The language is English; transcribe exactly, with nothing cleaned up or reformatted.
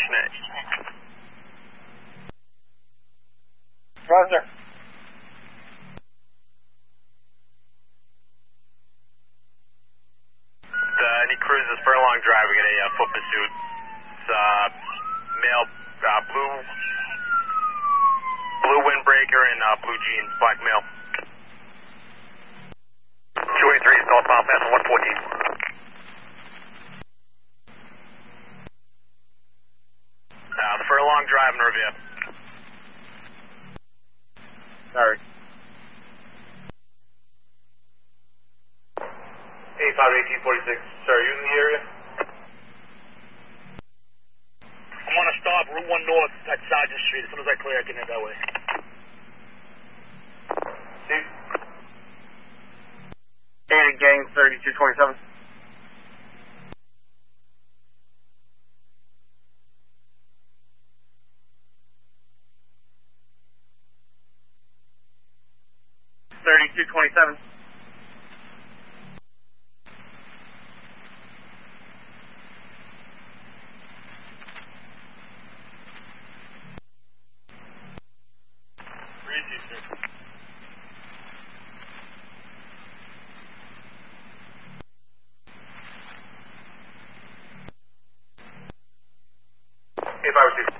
Smith. Roger. Uh, any cruises Furlong Drive, we got a uh, foot pursuit. It's uh, male, uh, blue, blue windbreaker and uh, blue jeans, black male. two eighty-three is northbound, passing one fourteen. Uh, the Furlong Drive in Revere. Sorry. eighty-five eighteen forty-six, sir, are you in the area? I'm on a stop, Route one North at Sergeant Street. As soon as I clear, I can head that way. Steve? Data gang thirty-two twenty-seven. thirty-two twenty-seven. eighty-five received.